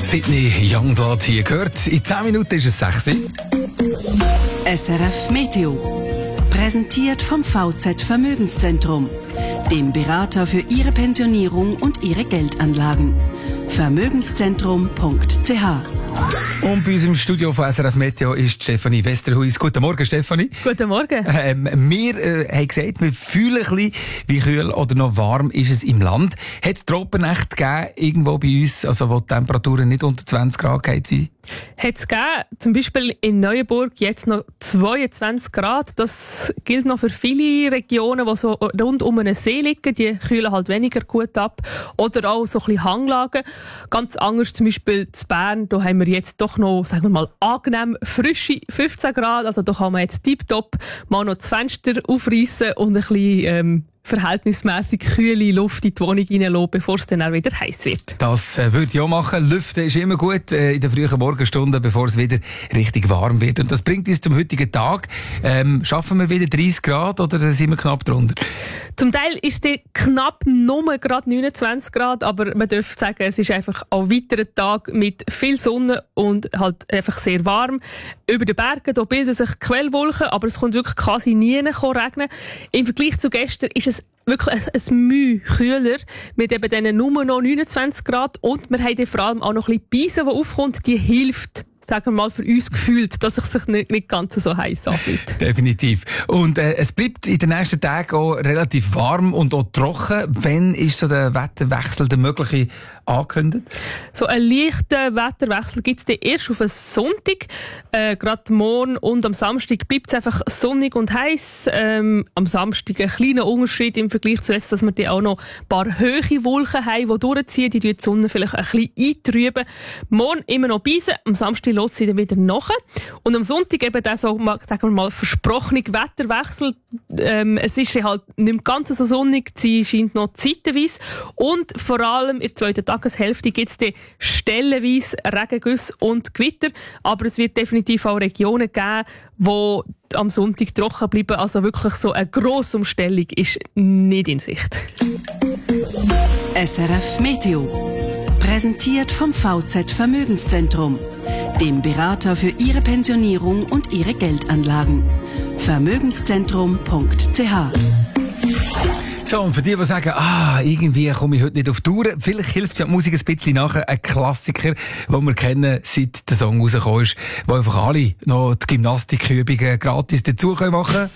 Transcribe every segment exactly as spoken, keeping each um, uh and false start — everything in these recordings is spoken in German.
Sydney Youngblood hier gehört. In zehn Minuten ist es sechs. S R F Meteo. Präsentiert vom V Z Vermögenszentrum, dem Berater für Ihre Pensionierung und Ihre Geldanlagen. Vermögenszentrum punkt c h. Und bei uns im Studio von S R F Meteo ist Stefanie Westerhuis. Guten Morgen, Stefanie. Guten Morgen. Ähm, wir äh, haben gesagt, wir fühlen ein bisschen, wie kühl oder noch warm ist es im Land. Hat es Tropennächte gegeben, irgendwo bei uns, also wo die Temperaturen nicht unter zwanzig Grad gegangen sind? Hat es gegeben, zum Beispiel in Neuenburg jetzt noch zweiundzwanzig Grad. Das gilt noch für viele Regionen, die so rund um einen See liegen. Die kühlen halt weniger gut ab. Oder auch so ein bisschen Hanglagen. Ganz anders zum Beispiel zu Bern. Da haben wir jetzt doch noch, sagen wir mal, angenehm frische fünfzehn Grad. Also da kann man jetzt tiptop mal noch das Fenster aufreißen und ein bisschen ähm, verhältnismäßig kühle Luft in die Wohnung reinlassen, bevor es dann auch wieder heiß wird. Das äh, würde ich auch machen. Lüften ist immer gut äh, in den frühen Morgenstunden, bevor es wieder richtig warm wird. Und das bringt uns zum heutigen Tag. Ähm, schaffen wir wieder dreißig Grad oder sind wir knapp drunter? Zum Teil ist es knapp nur gerade neunundzwanzig Grad, aber man dürfte sagen, es ist einfach ein weiterer Tag mit viel Sonne und halt einfach sehr warm. Über den Bergen da bilden sich Quellwolken, aber es kommt wirklich quasi nie regnen. Im Vergleich zu gestern ist es wirklich ein, ein Mühe kühler mit eben diesen nur noch neunundzwanzig Grad und wir haben dann vor allem auch noch ein bisschen Beise, die aufkommt, die hilft, sagen wir mal, für uns gefühlt, dass es sich nicht, nicht ganz so heiß anfühlt. Definitiv. Und äh, es bleibt in den nächsten Tagen auch relativ warm und auch trocken. Wann ist so der Wetterwechsel der mögliche angekündigt? So einen leichten Wetterwechsel gibt es erst auf einen Sonntag. Äh, Gerade morgen und am Samstag bleibt es einfach sonnig und heiß. Ähm, am Samstag ein kleiner Unterschied im Vergleich zu jetzt, dass wir dann auch noch ein paar hohe Wolken haben, die durchziehen, die die Sonne vielleicht ein bisschen eintrüben. Morgen immer noch Beise, am Samstag lässt sie dann wieder nach. Und am Sonntag eben der, so, sagen wir mal, versprochene Wetterwechsel. Ähm, es ist halt nicht mehr ganz so sonnig, sie scheint noch zeitweise. Und vor allem in der zweiten Tageshälfte gibt es dann stellenweise Regengüsse und Gewitter. Aber es wird definitiv auch Regionen geben, wo am Sonntag trocken bleiben. Also wirklich so eine grosse Umstellung ist nicht in Sicht. S R F Meteo. Präsentiert vom V Z Vermögenszentrum, dem Berater für Ihre Pensionierung und Ihre Geldanlagen. Vermögenszentrum punkt c h. So, und für die, die sagen, ah, irgendwie komme ich heute nicht auf die Tour, vielleicht hilft ja die Musik ein bisschen nachher. Ein Klassiker, den wir kennen, seit der Song rausgekommen ist, wo einfach alle noch die Gymnastikübungen gratis dazu machen können.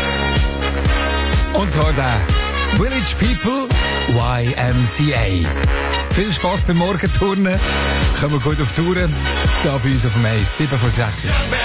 Und zwar der Village People Y M C A. Viel Spass beim Morgenturnen. Kommen wir gut auf die Tour. Da bei uns auf dem Eis. sieben vor sechs.